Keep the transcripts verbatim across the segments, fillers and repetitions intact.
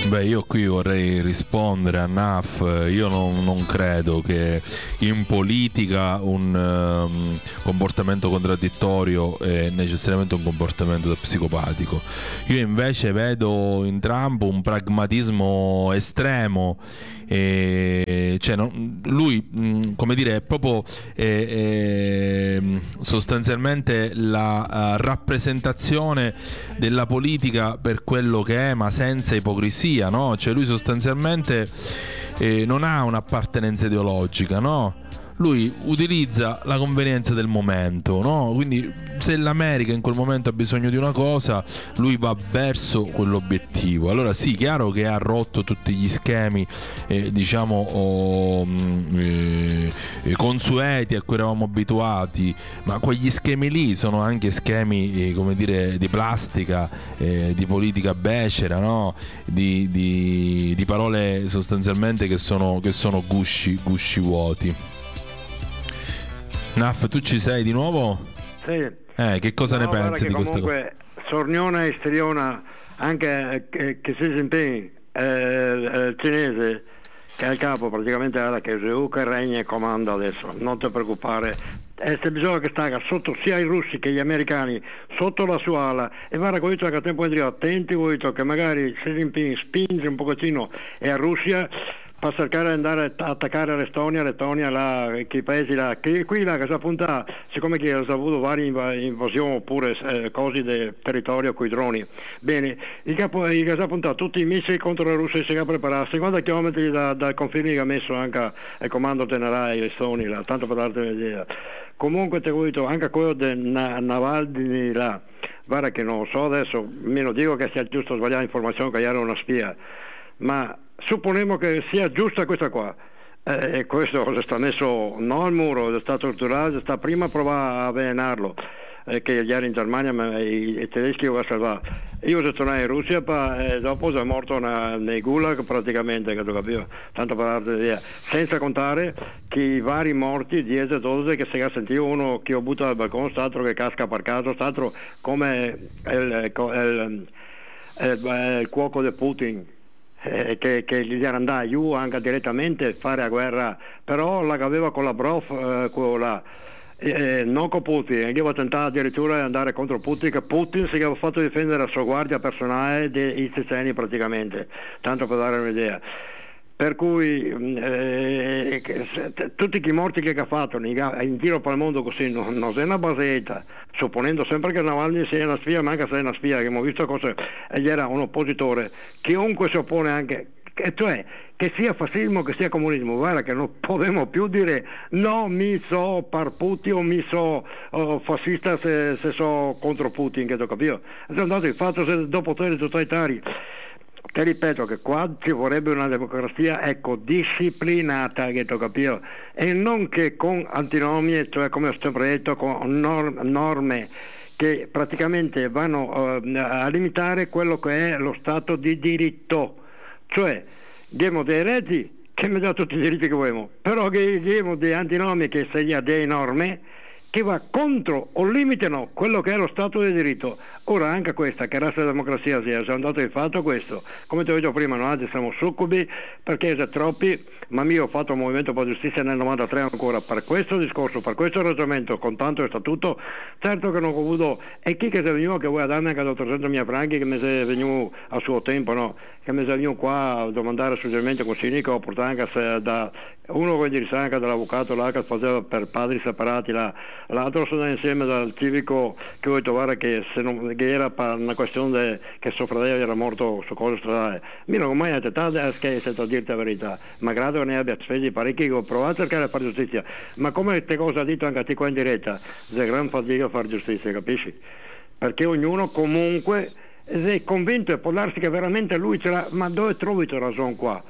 Beh, io qui vorrei rispondere a Naf. Io non, non credo che in politica un um, comportamento contraddittorio è necessariamente un comportamento da psicopatico. Io invece vedo in Trump un pragmatismo estremo. E, cioè, non, lui, mh, come dire, è proprio è, è, sostanzialmente la uh, rappresentazione della politica per quello che è, ma senza ipocrisia, no? Cioè lui sostanzialmente eh, non ha un'appartenenza ideologica, no? Lui utilizza la convenienza del momento, no? Quindi se l'America in quel momento ha bisogno di una cosa, lui va verso quell'obiettivo. Allora sì, chiaro che ha rotto tutti gli schemi eh, diciamo oh, eh, consueti a cui eravamo abituati, ma quegli schemi lì sono anche schemi eh, come dire, di plastica, eh, di politica becera, no? Di, di, di parole sostanzialmente che sono, che sono gusci, gusci vuoti. Naf, tu ci sei di nuovo? Sì. Eh, che cosa no, ne pensi di queste cose? Comunque sorniona e striona anche che, che Xi Jinping, eh, il cinese, che è il capo praticamente della Chiesa, che regna e comanda adesso, non ti preoccupare. E se bisogna che sta sotto sia i russi che gli americani sotto la sua ala, e guarda questo che a tempo di dire attenti questo, che magari Xi Jinping spinge un pochettino e a Russia per cercare di andare a attaccare l'Estonia, l'Estonia là, che i paesi là, che qui là che si appunta, siccome che ha avuto varie inv- invasioni oppure eh, cose del territorio con i droni, bene, il capo il che si appunta tutti i missili contro la Russia si è preparato, cinquanta chilometri da, dal confine che ha messo anche il comando generale Estonia là, tanto per darti un'idea. Comunque ti ho detto anche quello del na- Navalny là, guarda che non so adesso, meno dico che sia giusto sbagliare l'informazione che era una spia, ma supponiamo che sia giusta questa qua, e eh, questo sta messo non al muro, sta torturato, sta prima a provare a avvelenarlo, eh, che ieri in Germania ma, i, i tedeschi lo salvato. Io sono tornato in Russia pa, e dopo sono morto una, nei gulag praticamente, che tu capivo, tanto per darti l'idea, senza contare che i vari morti dieci dodici che si è sentito uno che ho buttato dal balcone, statro che casca per caso, statro come il, il, il, il, il cuoco di Putin. Eh, che, che gli era andato giù anche direttamente a fare la guerra, però la aveva con la Brov eh, quella, eh, non con Putin, e io avevo tentato addirittura di andare contro Putin, che Putin si aveva fatto difendere la sua guardia personale dei ceceni praticamente, tanto per dare un'idea. Per cui eh, tutti i morti che ha fatto in giro per il mondo così non, non è una basetta, supponendo sempre che Navalny sia una spia, ma anche se è una spia, che abbiamo visto cosa, egli era un oppositore, chiunque si oppone anche, che, cioè che sia fascismo che sia comunismo, guarda che non possiamo più dire no mi so par Putin o mi so oh, fascista se, se so contro Putin, che tu capito? È andato il fatto se dopo poteri totalitari. Ti ripeto che qua ci vorrebbe una democrazia ecco disciplinata, che tu capito, e non che con antinomie, cioè come ho sempre detto, con norm- norme che praticamente vanno uh, a limitare quello che è lo stato di diritto, cioè diamo dei leggi che mi dà tutti i diritti che vogliamo, però che diamo dei antinomie che sia delle norme che va contro o limitano quello che è lo Stato di diritto. Ora anche questa, che razza di democrazia sia, se è andato il fatto questo, come ti ho detto prima, noi siamo succubi perché siamo troppi, ma io ho fatto un movimento per giustizia nel novantatré ancora per questo discorso, per questo ragionamento, con tanto statuto, certo che non ho avuto, e chi che si è venuto che vuoi darmi anche trecento mila franchi che mi è venuto a suo tempo, no? Che mi è venuto qua a domandare suggerimenti con Sinico, ho portato anche da uno che sa anche dall'avvocato là che faceva per padri separati là, l'altro sono insieme dal civico che ho detto guarda che se non che era per una questione de, che suo fratello era morto su cosa stradale, mi non ho mai accettato a dirti la verità, ma grado che ne abbia spesi parecchi, ho provato a cercare di fare giustizia, ma come te cosa ha detto anche a te qua in diretta, è gran fatica a fare giustizia, capisci? Perché ognuno comunque è convinto e può darsi che veramente lui ce l'ha, ma dove trovi tua ragione qua?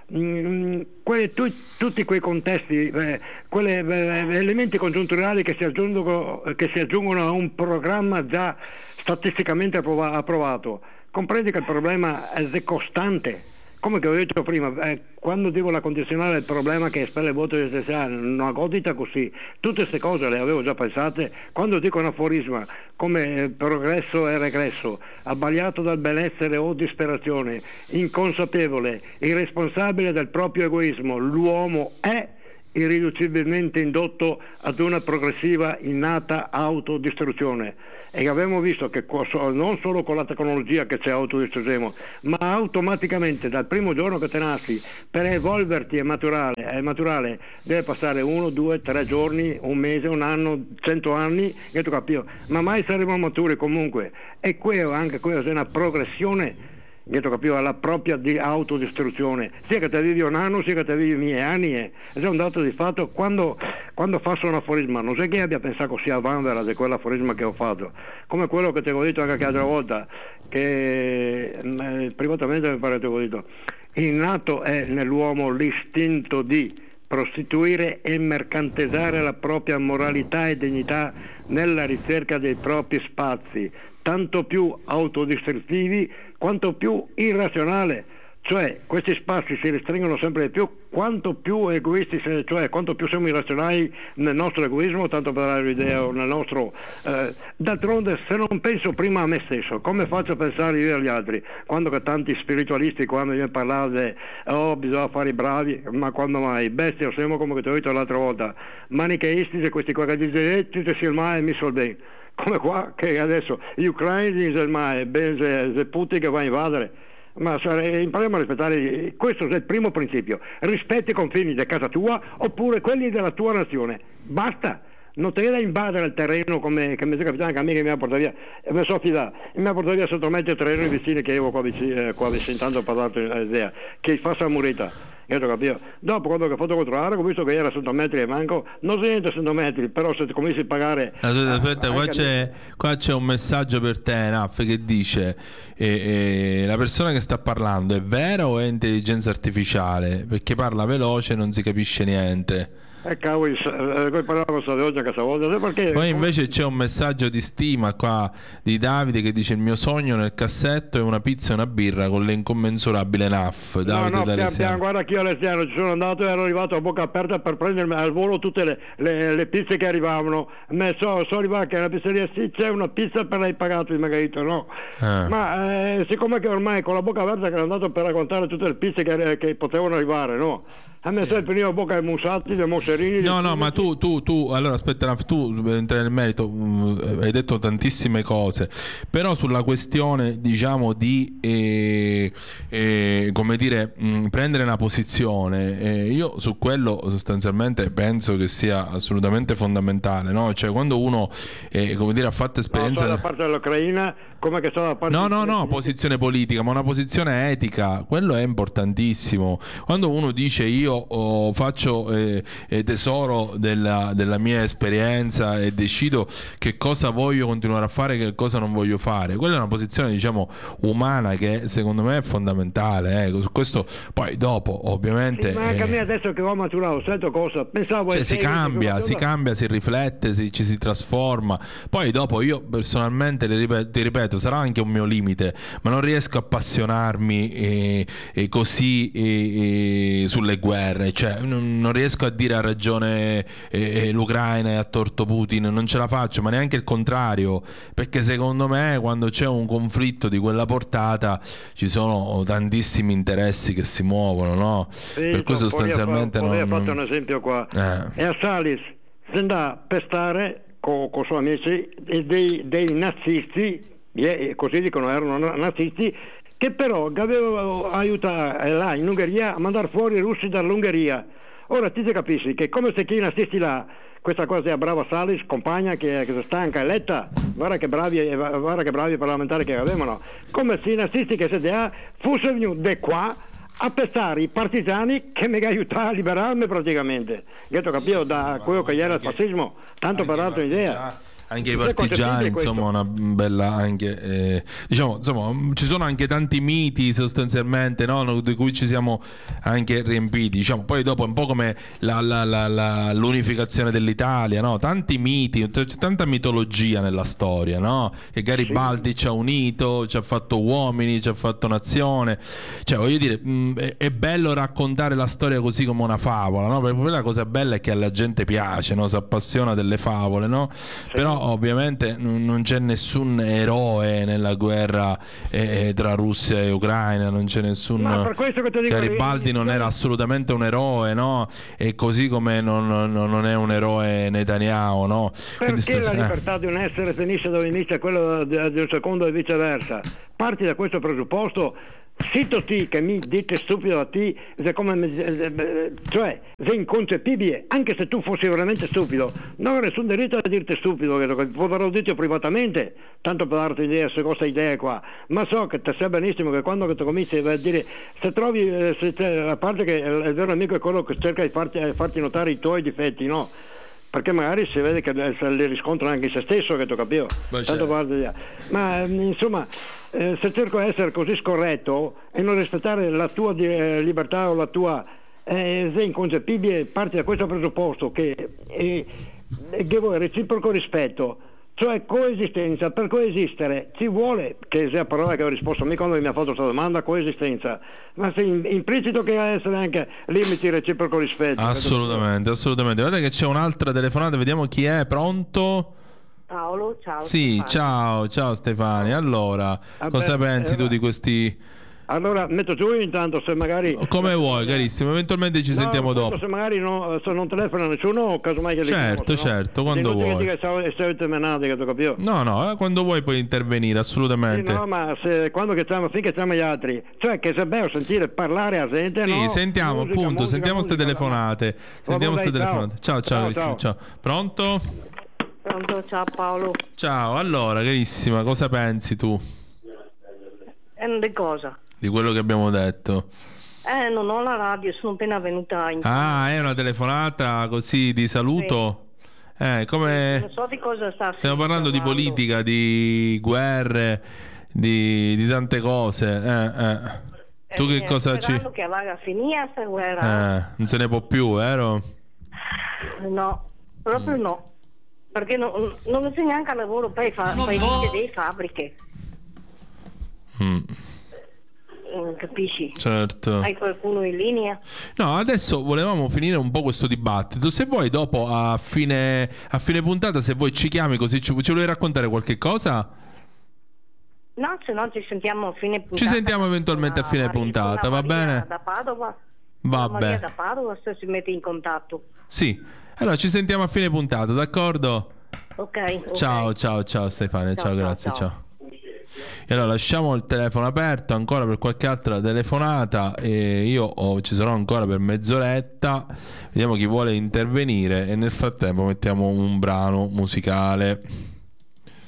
Mm, quelle, tu, tutti quei contesti, eh, quegli eh, elementi congiunturali che si, aggiungono, che si aggiungono a un programma già statisticamente approva, approvato, comprendi che il problema è costante, come che ho detto prima, eh, quando dico la condizionale il problema che espelle il voto di stessa, una godita così, tutte queste cose le avevo già pensate. Quando dico un aforisma come eh, progresso e regresso, abbagliato dal benessere o disperazione, inconsapevole, irresponsabile del proprio egoismo, l'uomo è irriducibilmente indotto ad una progressiva innata autodistruzione, e abbiamo visto che non solo con la tecnologia che ci autodistruggiamo, ma automaticamente dal primo giorno che te nasci, per evolverti e maturare, è maturale deve passare uno, due, tre giorni, un mese, un anno, cento anni, che tu capisci, ma mai saremo maturi comunque, e quello, anche quella è una progressione dietro capito alla propria di autodistruzione, sia che te vivi un anno sia che te vivi mille anni, eh. Ed è un dato di fatto. Quando, quando faccio un aforisma, non so chi abbia pensato così a vanvera di quell'aforisma che ho fatto, come quello che ti avevo detto anche l'altra volta, che eh, privatamente mi pare che ti avevo detto, innato è nell'uomo l'istinto di prostituire e mercantesare la propria moralità e dignità nella ricerca dei propri spazi, tanto più autodistruttivi quanto più irrazionale, cioè questi spazi si restringono sempre di più quanto più egoisti, cioè quanto più siamo irrazionali nel nostro egoismo, tanto per dare l'idea, nel nostro eh, d'altronde, se non penso prima a me stesso, come faccio a pensare io agli altri? Quando che tanti spiritualisti quando mi parlano oh bisogna fare i bravi, ma quando mai? Bestia, o siamo come che ti ho detto l'altra volta, manicheistici, questi qua che dicono eh, tutti si mai mi sol bene, come qua che adesso gli ucraini dicono mai ben se, se Putin che va a invadere, ma impariamo a rispettare, questo è il primo principio, rispetti i confini di casa tua oppure quelli della tua nazione, basta, non te da invadere il terreno come che mi è capitato anche a me che mi ha portato via, e mi so fidare, mi ha portato via sottomettere il terreno vicini che io qua vicino, eh, qua vicino, tanto ho parlato l'idea che fa San Murita. Dopo quando ho fatto controllare ho visto che era cento metri e manco non si niente cento metri, però se cominci a pagare aspetta, aspetta, qua, c'è, qua c'è un messaggio per te, Naf, che dice eh, eh, la persona che sta parlando è vera o è intelligenza artificiale, perché parla veloce e non si capisce niente. Eh cavoli, eh, parlavo con oggi a casa volta, perché poi invece c'è un messaggio di stima qua di Davide che dice: il mio sogno nel cassetto è una pizza e una birra con l'incommensurabile Naf. Davide, no no pian, pian, guarda che io all'Esiano ci sono andato e ero arrivato a bocca aperta per prendermi al volo tutte le, le, le pizze che arrivavano, ma so, so arrivato che alla pizzeria sì c'è una pizza per lei pagato il Margarito, no eh. ma eh, siccome che ormai con la bocca aperta che ero andato per raccontare tutte le pizze che, che potevano arrivare, no a me sì. Sempre veniva a bocca ai musatti, dei mosserini. No, no, ma tu, tu, tu, allora aspetta, tu entri nel merito, uh, hai detto tantissime cose, però sulla questione, diciamo, di, eh, eh, come dire, mh, prendere una posizione, eh, io su quello sostanzialmente penso che sia assolutamente fondamentale, no? Cioè quando uno, eh, come dire, ha fatto esperienza... No, da parte dell'Ucraina, come che sta da parte... No, no, no, posizione politica, ma una posizione etica, quello è importantissimo. Quando uno dice io oh, faccio eh, eh, tesoro della, della mia esperienza e decido che cosa voglio continuare a fare e che cosa non voglio fare, quella è una posizione, diciamo, umana che secondo me è fondamentale, eh. Su questo poi dopo ovviamente sì, ma anche eh, a me adesso che ho maturato sento cosa pensavo, cioè, si cambia, si cambia, si riflette, si, ci si trasforma, poi dopo io personalmente ti ripeto, ti ripeto sarà anche un mio limite, ma non riesco a appassionarmi eh, eh, così eh, eh, sulle guerre, cioè non, non riesco a dire a ragione eh, l'Ucraina e a torto Putin, non ce la faccio, ma neanche il contrario, perché secondo me quando c'è un conflitto di quella portata ci sono tantissimi interessi che si muovono, no? Sì, per cui sostanzialmente non... Ho fatto un esempio qua eh. e a Salis si andà a pestare con i suoi amici dei, dei nazisti, così dicono, erano nazisti, che però avevano aiutato là in Ungheria a mandare fuori i russi dall'Ungheria. Ora ti capisci che come se chi i nazisti là, questa cosa è brava Salis, compagna che, che si stanca eletta, guarda che bravi, guarda che bravi parlamentari che avevano, come se i nazisti che si là fossero venuti da qua a pestare i partigiani che mi aiutavano a liberarmi praticamente. Io ho capito da quello che era il fascismo, tanto per dare un'idea. anche i partigiani, insomma, una bella anche eh, diciamo, insomma, ci sono anche tanti miti sostanzialmente, no? Di cui ci siamo anche riempiti, diciamo. Poi dopo è un po' come la, la, la, la, l'unificazione dell'Italia, no? Tanti miti, c'è tanta mitologia nella storia, no? Che Garibaldi sì. ci ha unito, ci ha fatto uomini, ci ha fatto nazione, cioè voglio dire, mh, è, è bello raccontare la storia così come una favola, no? Perché poi la cosa bella è che alla gente piace, no? Si appassiona delle favole, no? Sì. Però ovviamente non c'è nessun eroe nella guerra eh, tra Russia e Ucraina, non c'è nessun Garibaldi, non era assolutamente un eroe, no? E così come non, non, non è un eroe Netanyahu, no? Perché sta... la libertà di un essere finisce dove inizia quello di un secondo e viceversa? Parti da questo presupposto. Sito ti che mi dite stupido a ti, come, cioè è inconcepibile, anche se tu fossi veramente stupido, non ho nessun diritto a dirti stupido, che potrò dirti privatamente, tanto per darti idea se questa idea qua, ma so che te sai benissimo che quando ti cominci a dire, se trovi, se te, a parte che il vero amico è quello che cerca di farti, farti notare i tuoi difetti, no? Perché magari si vede che li riscontra anche in se stesso, che tu capivo. Tanto guarda, ma insomma, eh, se cerco di essere così scorretto e non rispettare la tua eh, libertà o la tua eh, è inconcepibile, parti da questo presupposto che eh, devo reciproco rispetto, cioè coesistenza. Per coesistere ci vuole, che sia la parola che ho risposto a me quando mi ha fatto questa domanda, coesistenza, ma se implicito che deve essere anche limiti reciproco rispetto. Assolutamente, assolutamente. Guardate che c'è un'altra telefonata, vediamo chi è. Pronto? Paolo, ciao. Sì, Stefani. ciao, ciao Stefani. Allora, ah, cosa beh, pensi eh, tu di questi... Allora metto giù intanto, se magari come vuoi carissimo, eventualmente ci no, sentiamo dopo. Se magari no, se non telefona nessuno, casomai che certo, chiamo, certo, no? Quando vuoi. Che sei menate, che tu capito? No, no, eh, quando vuoi puoi intervenire, assolutamente. Sì, no, ma se, quando che stiamo, finché siamo gli altri, cioè che se è bello sentire parlare a gente, sì, no? sentiamo, musica, appunto, musica, sentiamo queste telefonate. No. Sentiamo queste telefonate. Ciao, ciao, ciao, ciao. Pronto? Pronto, ciao Paolo. Ciao, allora, carissima, cosa pensi tu? E di cosa? Di quello che abbiamo detto. Eh, non ho la radio, sono appena venuta in... Ah, è una telefonata così di saluto? Sì. Eh, come... Non so di cosa sta Stiamo parlando, parlando di politica, di guerre, di, di tante cose. Eh, eh. Tu eh, che cosa ci... Sperando che vada a finire questa guerra. Eh, non se ne può più, vero? No, proprio mm. no. Perché non, non c'è neanche lavoro per i fa- delle fabbriche. Mm. Capisci? Certo. Hai qualcuno in linea? No, adesso volevamo finire un po' questo dibattito. Se vuoi dopo a fine, a fine puntata, se vuoi ci chiami così ci, ci vuoi raccontare qualche cosa? No, se no ci sentiamo a fine puntata. Ci sentiamo eventualmente a fine Maria, puntata, va Maria bene? Da Padova. Va Maria bene. da Padova se si mette in contatto. Sì. Allora ci sentiamo a fine puntata, d'accordo? Ok. okay. Ciao, ciao, ciao Stefania, ciao, ciao, ciao grazie, ciao. ciao. E allora lasciamo il telefono aperto ancora per qualche altra telefonata e io oh, ci sarò ancora per mezz'oretta, vediamo chi vuole intervenire e nel frattempo mettiamo un brano musicale.